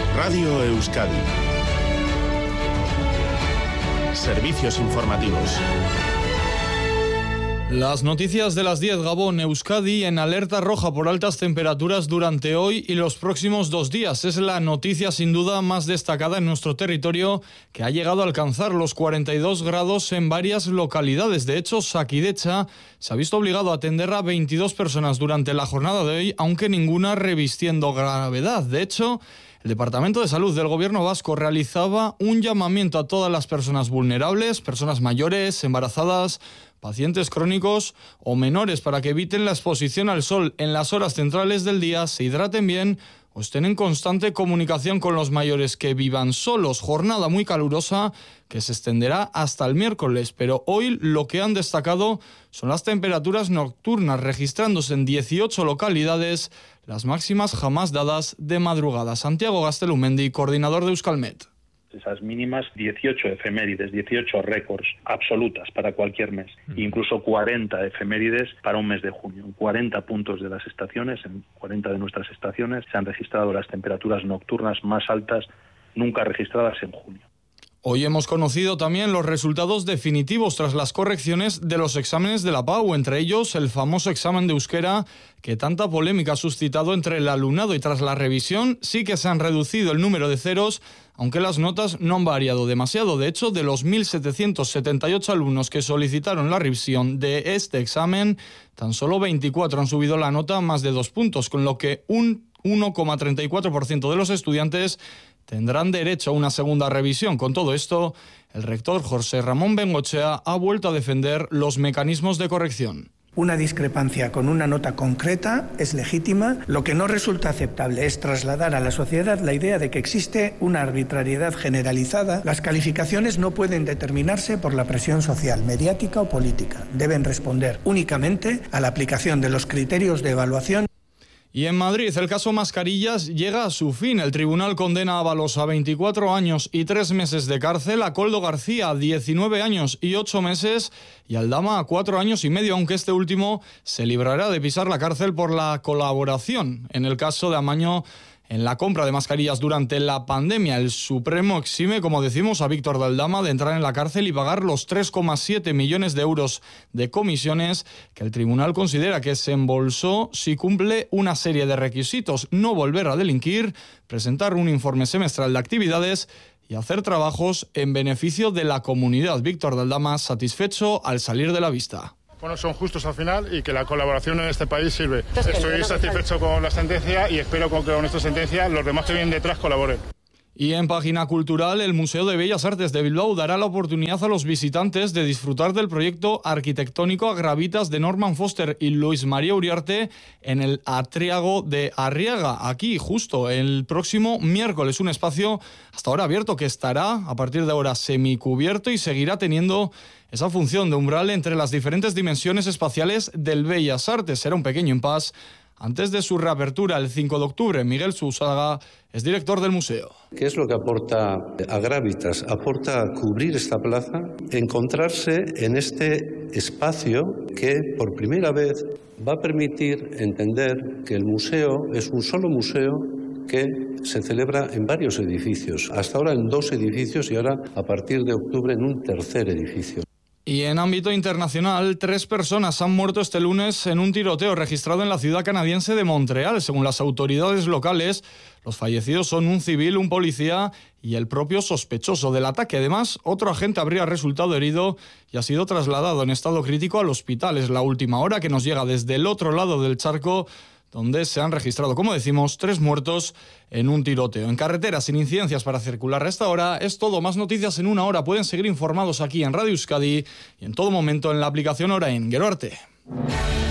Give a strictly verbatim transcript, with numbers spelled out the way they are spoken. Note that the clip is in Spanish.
Radio Euskadi. Servicios informativos. Las noticias de las diez. Gabón. Euskadi en alerta roja por altas temperaturas durante hoy y los próximos dos días. Es la noticia sin duda más destacada en nuestro territorio, que ha llegado a alcanzar los cuarenta y dos grados en varias localidades. De hecho, Sakidecha se ha visto obligado a atender a veintidós personas durante la jornada de hoy, aunque ninguna revistiendo gravedad. De hecho, el Departamento de Salud del Gobierno vasco realizaba un llamamiento a todas las personas vulnerables, personas mayores, embarazadas, pacientes crónicos o menores, para que eviten la exposición al sol en las horas centrales del día, se hidraten bien o estén en constante comunicación con los mayores que vivan solos. Jornada muy calurosa que se extenderá hasta el miércoles, pero hoy lo que han destacado son las temperaturas nocturnas, registrándose en dieciocho localidades, las máximas jamás dadas de madrugada. Santiago Gaztelumendi, coordinador de Euskalmet. Esas mínimas, dieciocho efemérides, dieciocho récords absolutas para cualquier mes, mm. incluso cuarenta efemérides para un mes de junio. En cuarenta puntos de las estaciones, en cuarenta de nuestras estaciones, se han registrado las temperaturas nocturnas más altas nunca registradas en junio. Hoy hemos conocido también los resultados definitivos tras las correcciones de los exámenes de la P A U, entre ellos el famoso examen de euskera que tanta polémica ha suscitado entre el alumnado, y tras la revisión sí que se han reducido el número de ceros, aunque las notas no han variado demasiado. De hecho, de los mil setecientos setenta y ocho alumnos que solicitaron la revisión de este examen, tan solo veinticuatro han subido la nota más de dos puntos, con lo que un uno coma treinta y cuatro por ciento de los estudiantes tendrán derecho a una segunda revisión. Con todo esto, el rector José Ramón Bengochea ha vuelto a defender los mecanismos de corrección. Una discrepancia con una nota concreta es legítima. Lo que no resulta aceptable es trasladar a la sociedad la idea de que existe una arbitrariedad generalizada. Las calificaciones no pueden determinarse por la presión social, mediática o política. Deben responder únicamente a la aplicación de los criterios de evaluación. Y en Madrid, el caso Mascarillas llega a su fin. El tribunal condena a Ábalos a veinticuatro años y tres meses de cárcel, a Koldo García a diecinueve años y ocho meses y a Aldama a cuatro años y medio, aunque este último se librará de pisar la cárcel por la colaboración en el caso de amaño en la compra de mascarillas durante la pandemia. El Supremo exime, como decimos, a Víctor de Aldama de entrar en la cárcel y pagar los tres coma siete millones de euros de comisiones que el tribunal considera que se embolsó si cumple una serie de requisitos: no volver a delinquir, presentar un informe semestral de actividades y hacer trabajos en beneficio de la comunidad. Víctor de Aldama satisfecho al salir de la vista. Bueno, son justos al final y que la colaboración en este país sirve. Estoy satisfecho con la sentencia y espero que con esta sentencia los demás que vienen detrás colaboren. Y en página cultural, el Museo de Bellas Artes de Bilbao dará la oportunidad a los visitantes de disfrutar del proyecto arquitectónico Agravitas de Norman Foster y Luis María Uriarte en el Atriago de Arriaga, aquí justo el próximo miércoles. Un espacio hasta ahora abierto que estará a partir de ahora semicubierto y seguirá teniendo esa función de umbral entre las diferentes dimensiones espaciales del Bellas Artes. Será un pequeño impasse antes de su reapertura el cinco de octubre. Miguel Sousaga es director del museo. ¿Qué es lo que aporta Agravitas? Aporta cubrir esta plaza, encontrarse en este espacio que por primera vez va a permitir entender que el museo es un solo museo que se celebra en varios edificios. Hasta ahora en dos edificios y ahora a partir de octubre en un tercer edificio. Y en ámbito internacional, tres personas han muerto este lunes en un tiroteo registrado en la ciudad canadiense de Montreal. Según las autoridades locales, los fallecidos son un civil, un policía y el propio sospechoso del ataque. Además, otro agente habría resultado herido y ha sido trasladado en estado crítico al hospital. Es la última hora que nos llega desde el otro lado del charco, donde se han registrado, como decimos, tres muertos en un tiroteo. En carretera, sin incidencias para circular a esta hora. Es todo. Más noticias en una hora. Pueden seguir informados aquí en Radio Euskadi y en todo momento en la aplicación Orain. Gero arte.